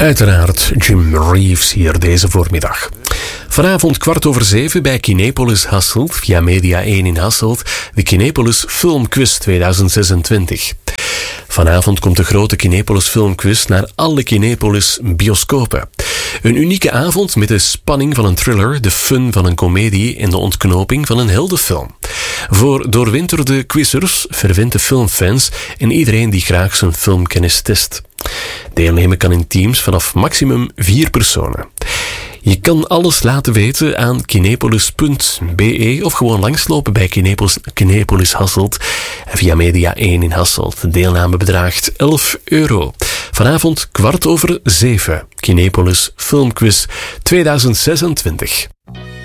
Uiteraard Jim Reeves hier deze voormiddag. Vanavond 6:15 bij Kinepolis Hasselt, via Media 1 in Hasselt, de Kinepolis Filmquiz 2026. Vanavond komt de grote Kinepolis Filmquiz naar alle Kinepolis bioscopen. Een unieke avond met de spanning van een thriller, de fun van een komedie en de ontknoping van een heldenfilm. Voor doorwinterde quizzers, verwende filmfans en iedereen die graag zijn filmkennis test. Deelnemen kan in teams vanaf maximum 4 personen. Je kan alles laten weten aan kinepolis.be of gewoon langslopen bij Kinepolis Hasselt via Media 1 in Hasselt. De deelname bedraagt €11. Vanavond 6:15, Kinepolis Filmquiz 2026.